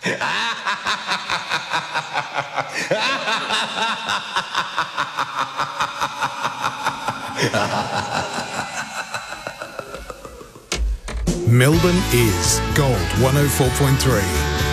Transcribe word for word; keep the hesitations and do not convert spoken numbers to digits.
Melbourne is Gold one oh four point three.